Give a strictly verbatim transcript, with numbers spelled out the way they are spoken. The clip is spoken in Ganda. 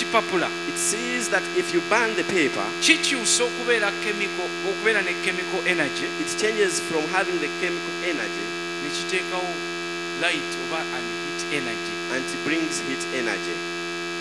ekipapula it sees that if you burn the paper, kikyusa okubeera chemical okubeera ne chemical energy it changes from having the chemical energy ne kiteekawo light oba and heat energy and it brings heat energy.